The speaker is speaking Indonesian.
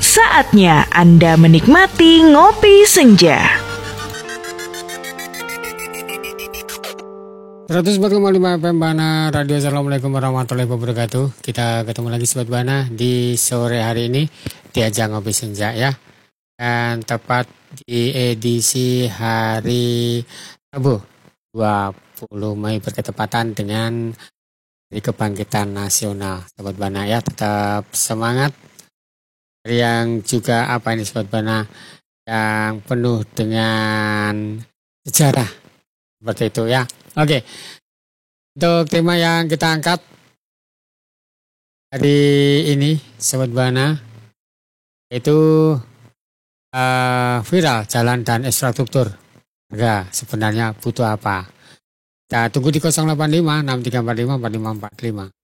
Saatnya Anda menikmati Ngopi Senja. 104,5 FM Bana Radio. Assalamualaikum warahmatullahi wabarakatuh. Kita ketemu lagi Sobat Bana di sore hari ini di ajang Ngopi Senja ya. Dan tepat di edisi hari Rabu 20 Mei berketepatan dengan Hari Kebangkitan Nasional. Sobat Bana ya, tetap semangat. Yang juga apa ini Sobat Bana, yang penuh dengan sejarah seperti itu ya. Oke, untuk tema yang kita angkat hari ini Sobat Bana yaitu viral jalan dan infrastruktur. Harga sebenarnya butuh apa? Kita tunggu di 085 6345 4545.